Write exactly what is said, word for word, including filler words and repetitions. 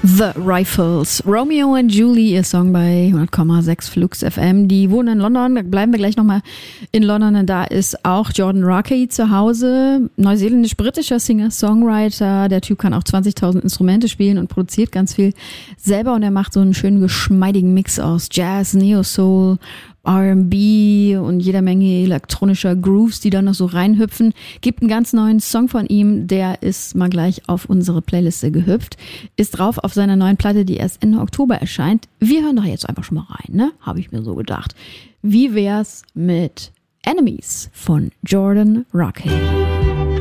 The Rifles. Romeo and Julie, ihr Song bei hundert Komma sechs Flux F M. Die wohnen in London. Da bleiben wir gleich nochmal in London. Und da ist auch Jordan Rakei zu Hause. Neuseeländisch-britischer Singer-Songwriter. Der Typ kann auch zwanzigtausend Instrumente spielen und produziert ganz viel selber. Und er macht so einen schönen geschmeidigen Mix aus Jazz, Neo-Soul, R and B und jeder Menge elektronischer Grooves, die da noch so reinhüpfen. Gibt einen ganz neuen Song von ihm, der ist mal gleich auf unsere Playliste gehüpft. Ist drauf auf seiner neuen Platte, die erst Ende Oktober erscheint. Wir hören doch jetzt einfach schon mal rein, ne? Habe ich mir so gedacht. Wie wär's mit Enemies von Jordan Rakei?